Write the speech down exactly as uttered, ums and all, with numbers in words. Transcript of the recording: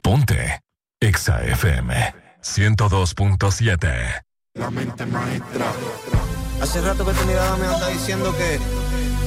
Ponte Exa F M ciento dos punto siete. La mente maestra. Hace rato que tu mirada me anda diciendo que